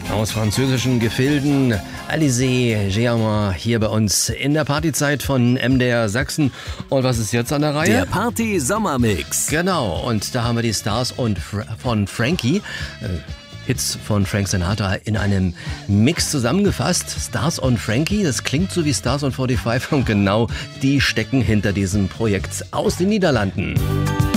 Aus französischen Gefilden, Alizé Germain hier bei uns in der Partyzeit von MDR Sachsen. Und was ist jetzt an der Reihe? Der Party-Sommermix. Genau, und da haben wir die Stars von Frankie. Hits von Frank Sinatra in einem Mix zusammengefasst. Stars on Frankie, das klingt so wie Stars on 45 und genau die stecken hinter diesem Projekt aus den Niederlanden.